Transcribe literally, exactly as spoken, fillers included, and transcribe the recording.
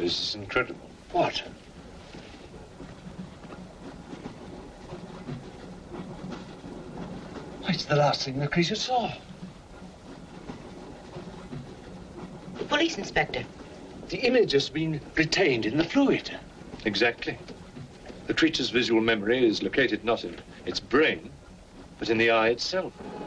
This is incredible. What? It's the last thing the creature saw. The police inspector. The image has been retained in the fluid. Exactly. The creature's visual memory is located not in its brain, but in the eye itself.